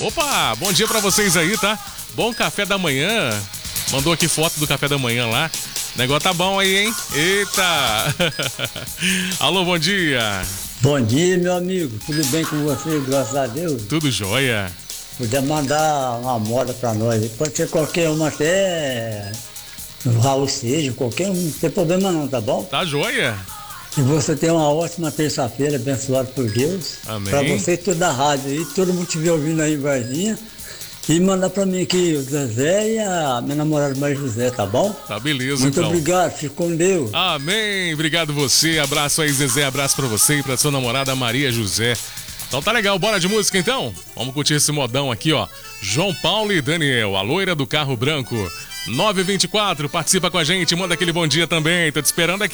Opa, bom dia pra vocês aí, tá? Bom café da manhã. Mandou aqui foto do café da manhã lá. O negócio tá bom aí, hein? Eita! Alô, bom dia. Bom dia, meu amigo. Tudo bem com você, graças a Deus? Tudo jóia. Podia mandar uma moda pra nós. Pode ser qualquer uma, até o Raul seja, qualquer um, não tem problema não, tá bom? Tá jóia. E você tem uma ótima terça-feira, abençoado por Deus. Amém. Pra você e toda da rádio aí, todo mundo estiver ouvindo aí em Varginha. E mandar pra mim aqui o Zezé e a minha namorada Maria José, tá bom? Tá beleza, Muito então. obrigado, fique com Deus. Amém. Obrigado você. Abraço aí, Zezé. Abraço pra você e pra sua namorada Maria José. Então tá legal, bora de música então? Vamos curtir esse modão aqui, ó. João Paulo e Daniel, a loira do carro branco. 924, participa com a gente, manda aquele bom dia também. Tô te esperando aqui.